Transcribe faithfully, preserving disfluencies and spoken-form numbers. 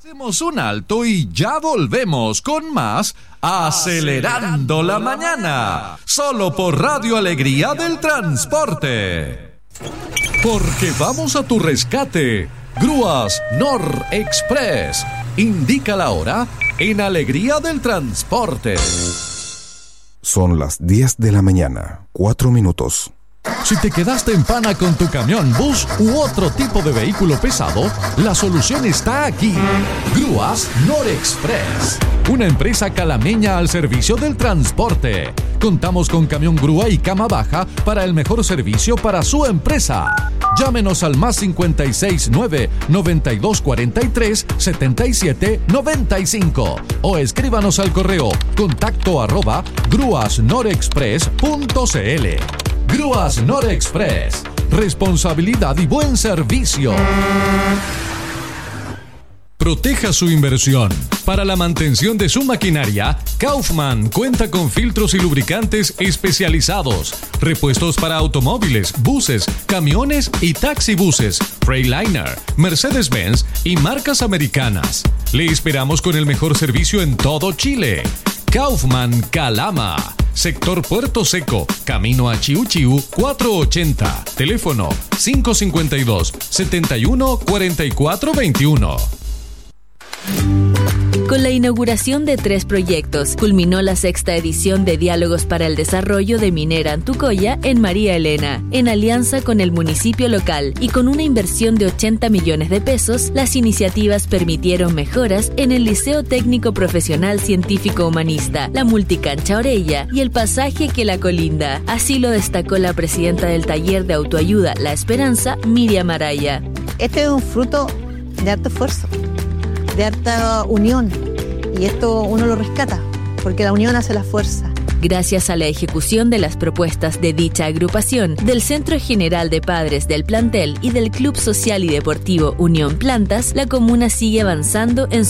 Hacemos un alto y ya volvemos con más Acelerando la Mañana, solo por Radio Alegría del Transporte. Porque vamos a tu rescate. Grúas Nor Express. Indica la hora en Alegría del Transporte. Son las diez de la mañana, cuatro minutos. Si te quedaste en pana con tu camión, bus u otro tipo de vehículo pesado, la solución está aquí. Grúas Nor Express, una empresa calameña al servicio del transporte. Contamos con camión grúa y cama baja para el mejor servicio para su empresa. Llámenos al más cincuenta y seis nueve, noventa y dos cuarenta y tres, setenta y siete noventa y cinco o escríbanos al correo contacto arroba grúasnorexpress punto cl. Grúas Nor Express. Responsabilidad y buen servicio. Proteja su inversión. Para la mantención de su maquinaria, Kaufman cuenta con filtros y lubricantes especializados, repuestos para automóviles, buses, camiones y taxibuses, Freightliner, Mercedes-Benz y marcas americanas. Le esperamos con el mejor servicio en todo Chile. Kaufman Calama, sector Puerto Seco, camino a Chiu Chiu cuatrocientos ochenta, teléfono cinco cinco dos, siete uno, cuatro cuatro dos uno. Con la inauguración de tres proyectos, culminó la sexta edición de Diálogos para el Desarrollo de Minera Antucoya en María Elena, en alianza con el municipio local, y con una inversión de ochenta millones de pesos, las iniciativas permitieron mejoras en el Liceo Técnico Profesional Científico Humanista, la multicancha Orella y el pasaje que la colinda. Así lo destacó la presidenta del taller de autoayuda La Esperanza, Miriam Araya. Este es un fruto de harto esfuerzo, de harta unión, y esto uno lo rescata, porque la unión hace la fuerza. Gracias a la ejecución de las propuestas de dicha agrupación, del Centro General de Padres del plantel y del Club Social y Deportivo Unión Plantas, la comuna sigue avanzando en su